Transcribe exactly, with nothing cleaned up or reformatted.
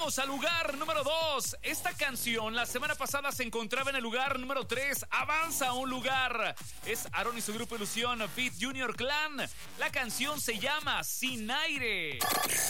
Vamos al lugar número dos. Esta canción la semana pasada se encontraba en el lugar número tres. Avanza a un lugar. Es Aaron y su grupo Ilusión feat. Junior Clan. La canción se llama Sin Aire.